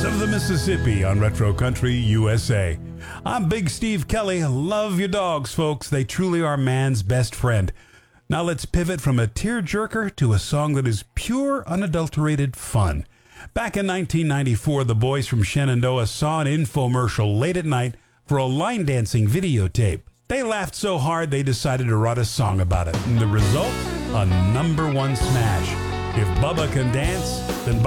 of the Mississippi on Retro Country USA. I'm Big Steve Kelly. Love your dogs, folks. They truly are man's best friend. Now let's pivot from a tearjerker to a song that is pure, unadulterated fun. Back in 1994, the boys from Shenandoah saw an infomercial late at night for a line dancing videotape. They laughed so hard they decided to write a song about it. And the result? A #1 smash. If Bubba can dance, then